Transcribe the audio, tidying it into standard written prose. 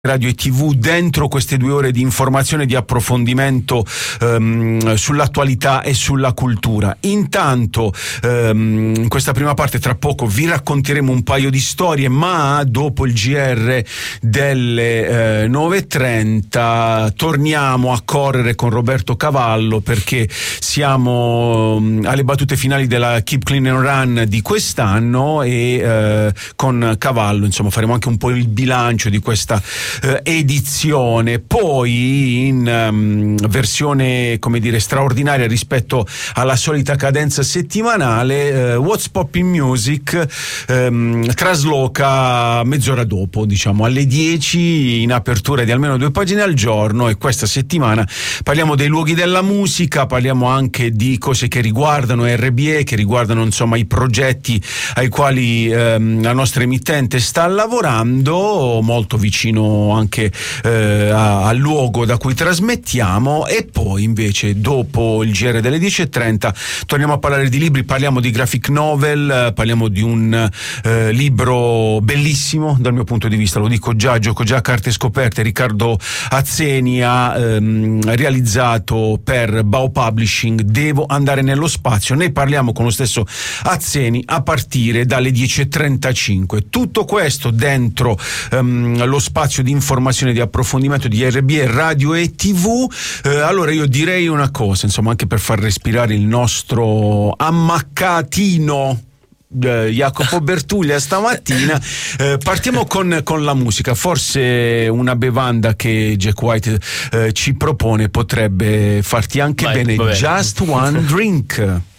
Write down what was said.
Radio e TV dentro queste 2 ore di informazione e di approfondimento sull'attualità e sulla cultura. Intanto in questa prima parte tra poco vi racconteremo un paio di storie, ma dopo il GR delle 9:30 torniamo a correre con Roberto Cavallo, perché siamo alle battute finali della Keep Clean and Run di quest'anno e con Cavallo insomma faremo anche un po' il bilancio di questa edizione. Poi in versione, come dire, straordinaria rispetto alla solita cadenza settimanale, What's Poppin' Music trasloca mezz'ora dopo, diciamo alle 10, in apertura di almeno 2 pagine al giorno, e questa settimana parliamo dei luoghi della musica, parliamo anche di cose che riguardano RBE, che riguardano insomma i progetti ai quali la nostra emittente sta lavorando, molto vicino anche al luogo da cui trasmettiamo. E poi invece dopo il GR delle 10:30 torniamo a parlare di libri, parliamo di graphic novel, parliamo di un libro bellissimo dal mio punto di vista, lo dico già, gioco già a carte scoperte. Riccardo Azzeni ha realizzato per Bao Publishing Devo andare nello spazio. Ne parliamo con lo stesso Azzeni a partire dalle 10:35. Tutto questo dentro lo spazio di informazione, di approfondimento di RBE Radio e TV. Allora io direi una cosa, insomma, anche per far respirare il nostro ammaccatino Jacopo Bertuglia stamattina. Partiamo con la musica. Forse una bevanda che Jack White ci propone potrebbe farti anche bene. Vabbè. Just One Drink.